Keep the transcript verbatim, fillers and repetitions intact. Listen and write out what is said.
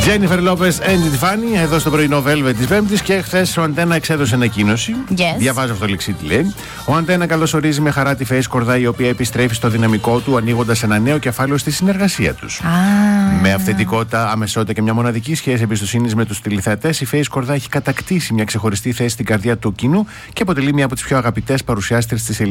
Τζένιφερ Λόπες and Tiffany, εδώ στο πρωινό Velvet της Πέμπτης. Και χθες ο Αντένα εξέδωσε ανακοίνωση. Yes. Διαβάζω αυτό το λεξί τι λέει. Ο Αντένα καλωσορίζει με χαρά τη Face Κορδά, η οποία επιστρέφει στο δυναμικό του, ανοίγοντας ένα νέο κεφάλαιο στη συνεργασία τους. Ah. Με αυθεντικότητα, αμεσότητα και μια μοναδική σχέση εμπιστοσύνης με τους τηλεθεατές, η Face Κορδά έχει κατακτήσει μια ξεχωριστή θέση στην καρδιά του κοινού και αποτελεί μια από τις πιο αγαπητές παρουσιάστρες της